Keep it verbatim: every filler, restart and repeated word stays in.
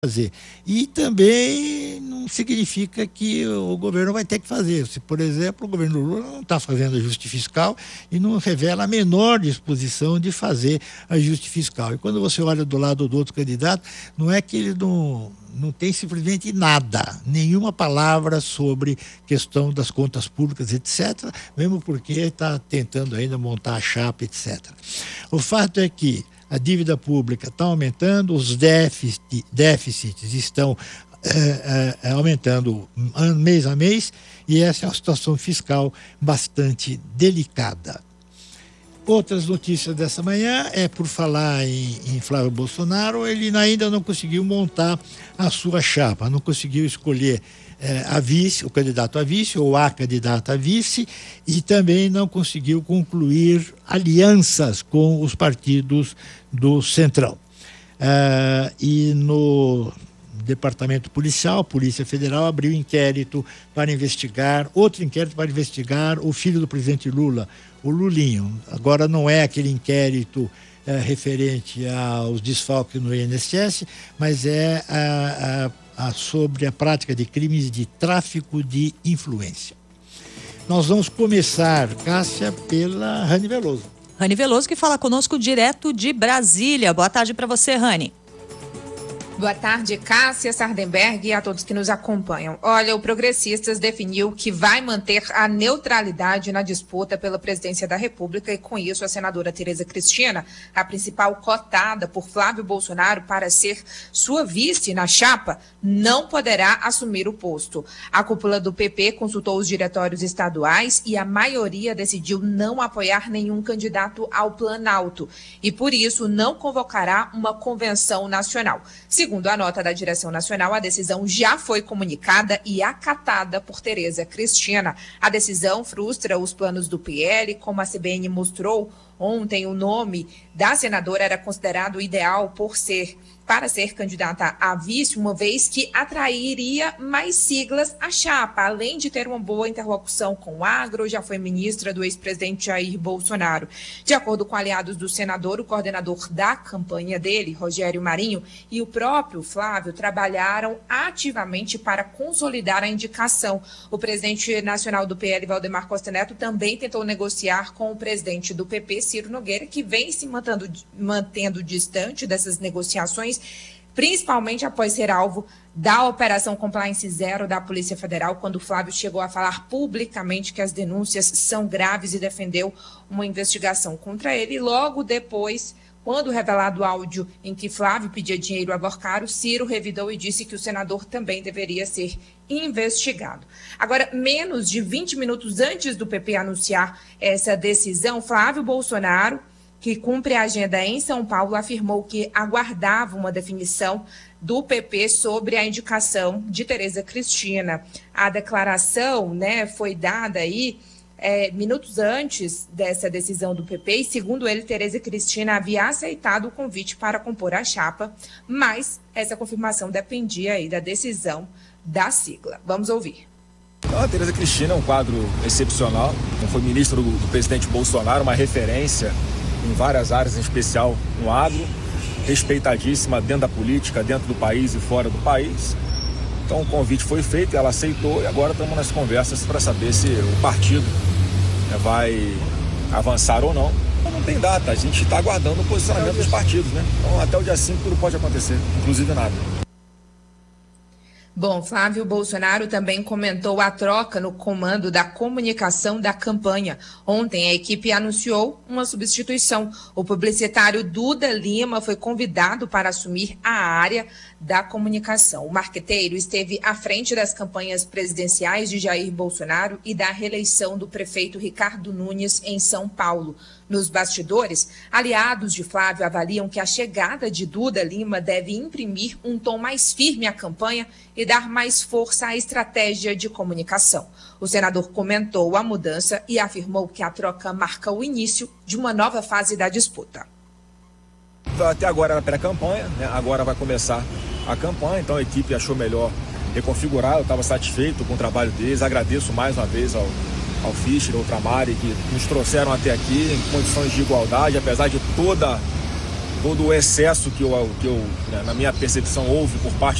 fazer. E também não significa que o governo vai ter que fazer. Se, por exemplo, o governo Lula não está fazendo ajuste fiscal e não revela a menor disposição de fazer ajuste fiscal. E quando você olha do lado do outro candidato, não é que ele não, não tem simplesmente nada, nenhuma palavra sobre questão das contas públicas, etcétera, mesmo porque está tentando ainda montar a chapa, etcétera. O fato é que a dívida pública está aumentando, os déficit, déficits estão é, é, aumentando mês a mês, e essa é uma situação fiscal bastante delicada. Outras notícias dessa manhã é por falar em, em Flávio Bolsonaro. Ele ainda não conseguiu montar a sua chapa, não conseguiu escolher é, a vice, o candidato a vice ou a candidata a vice, e também não conseguiu concluir alianças com os partidos do Centrão. É, e no Departamento Policial, Polícia Federal, abriu inquérito para investigar, outro inquérito para investigar o filho do presidente Lula, o Lulinho. Agora não é aquele inquérito é, referente aos desfalques no I N S S, mas é a, a, a sobre a prática de crimes de tráfico de influência. Nós vamos começar, Cássia, pela Rani Veloso. Rani Veloso, que fala conosco direto de Brasília. Boa tarde para você, Rani. Boa tarde, Cássia Sardenberg, e a todos que nos acompanham. Olha, o Progressistas definiu que vai manter a neutralidade na disputa pela presidência da República, e com isso a senadora Tereza Cristina, a principal cotada por Flávio Bolsonaro para ser sua vice na chapa, não poderá assumir o posto. A cúpula do P P consultou os diretórios estaduais e a maioria decidiu não apoiar nenhum candidato ao Planalto e, por isso, não convocará uma convenção nacional. Segundo a nota da direção nacional, a decisão já foi comunicada e acatada por Tereza Cristina. A decisão frustra os planos do P L, como a C B N mostrou ontem. O nome da senadora era considerado ideal por ser, para ser candidata a vice, uma vez que atrairia mais siglas à chapa, além de ter uma boa interlocução com o agro. Já foi ministra do ex-presidente Jair Bolsonaro. De acordo com aliados do senador, o coordenador da campanha dele, Rogério Marinho, e o próprio Flávio trabalharam ativamente para consolidar a indicação. O presidente nacional do P L, Valdemar Costa Neto, também tentou negociar com o presidente do P P, Ciro Nogueira, que vem se mantendo, mantendo distante dessas negociações, principalmente após ser alvo da Operação Compliance Zero da Polícia Federal, quando Flávio chegou a falar publicamente que as denúncias são graves e defendeu uma investigação contra ele. E logo depois, quando revelado o áudio em que Flávio pedia dinheiro a Borcaro, Ciro revidou e disse que o senador também deveria ser investigado. Agora, menos de vinte minutos antes do P P anunciar essa decisão, Flávio Bolsonaro, que cumpre a agenda em São Paulo, afirmou que aguardava uma definição do P P sobre a indicação de Tereza Cristina. A declaração, né, foi dada aí é, minutos antes dessa decisão do P P, e segundo ele, Tereza Cristina havia aceitado o convite para compor a chapa, mas essa confirmação dependia aí da decisão da sigla. Vamos ouvir. A Tereza Cristina é um quadro excepcional, foi ministro do, do presidente Bolsonaro, uma referência em várias áreas, em especial no agro, respeitadíssima dentro da política, dentro do país e fora do país. Então o convite foi feito, ela aceitou, e agora estamos nas conversas para saber se o partido né, vai avançar ou não. Não tem data, a gente está aguardando o posicionamento dos partidos, né? Então até o dia cinco tudo pode acontecer, inclusive nada. Bom, Flávio Bolsonaro também comentou a troca no comando da comunicação da campanha. Ontem, a equipe anunciou uma substituição. O publicitário Duda Lima foi convidado para assumir a área da comunicação. O marqueteiro esteve à frente das campanhas presidenciais de Jair Bolsonaro e da reeleição do prefeito Ricardo Nunes em São Paulo. Nos bastidores, aliados de Flávio avaliam que a chegada de Duda Lima deve imprimir um tom mais firme à campanha e dar mais força à estratégia de comunicação. O senador comentou a mudança e afirmou que a troca marca o início de uma nova fase da disputa. Até agora era pré-campanha, né? Agora vai começar a campanha, então a equipe achou melhor reconfigurar. Eu estava satisfeito com o trabalho deles, agradeço mais uma vez ao ao Fischer, ao Ultramar, que nos trouxeram até aqui em condições de igualdade, apesar de toda todo o excesso que, eu, que eu, né, na minha percepção, houve por parte